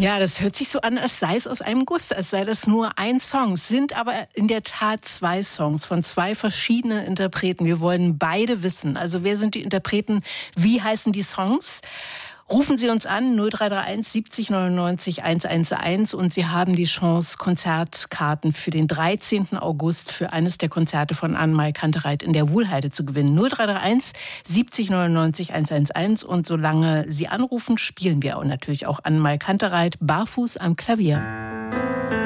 Ja, das hört sich so an, als sei es aus einem Guss, als sei das nur ein Song. Es sind aber in der Tat zwei Songs von zwei verschiedenen Interpreten. Wir wollen beide wissen. Also wer sind die Interpreten? Wie heißen die Songs? Rufen Sie uns an, 0331 70 99 111 und Sie haben die Chance, Konzertkarten für den 13. August für eines der Konzerte von Annemarie Kantereit in der Wuhlheide zu gewinnen. 0331 70 99 111 und solange Sie anrufen, spielen wir auch natürlich auch Annemarie Kantereit barfuß am Klavier.